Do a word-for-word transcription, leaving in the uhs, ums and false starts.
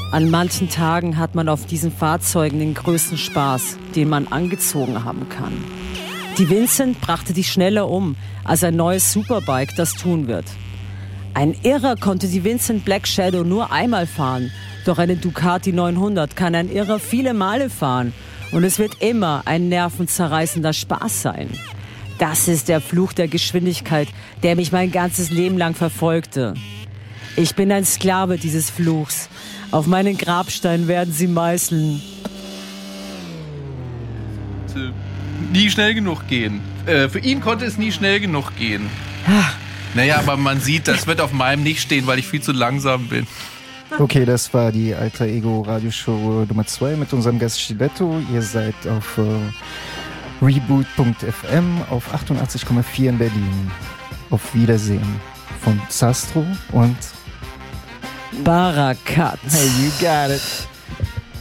An manchen Tagen hat man auf diesen Fahrzeugen den größten Spaß, den man angezogen haben kann. Die Vincent brachte die schneller um, als ein neues Superbike das tun wird. Ein Irrer konnte die Vincent Black Shadow nur einmal fahren, doch eine Ducati neunhundert kann ein Irrer viele Male fahren und es wird immer ein nervenzerreißender Spaß sein. Das ist der Fluch der Geschwindigkeit, der mich mein ganzes Leben lang verfolgte. Ich bin ein Sklave dieses Fluchs. Auf meinen Grabstein werden sie meißeln. Nie schnell genug gehen. Äh, für ihn konnte es nie schnell genug gehen. Naja, aber man sieht, das wird auf meinem nicht stehen, weil ich viel zu langsam bin. Okay, das war die Alter Ego Radioshow Nummer zwei mit unserem Gast Stiletto. Ihr seid auf äh, reboot punkt f m auf achtundachtzig Komma vier in Berlin. Auf Wiedersehen von Zastro und Barakat. Hey, you got it.